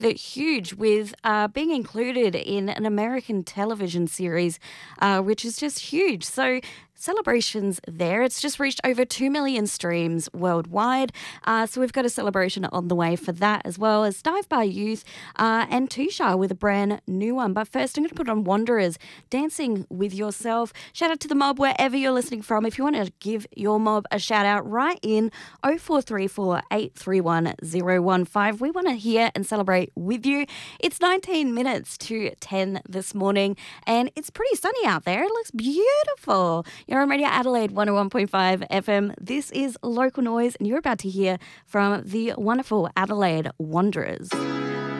They're huge with being included in an American television series, which is just huge. So celebrations there. It's just reached over 2 million streams worldwide. So we've got a celebration on the way for that, as well as Dive Bar Youth and Tushar with a brand new one. But first, I'm going to put on Wanderers, Dancing With Yourself. Shout out to the mob wherever you're listening from. If you want to give your mob a shout out, right in 0434 831 015. We want to hear and celebrate with you. It's 19 minutes to 10 this morning, and it's pretty sunny out there. It looks beautiful. You're on Radio Adelaide 101.5 FM. This is Local Noise, and you're about to hear from the wonderful Adelaide Wanderers.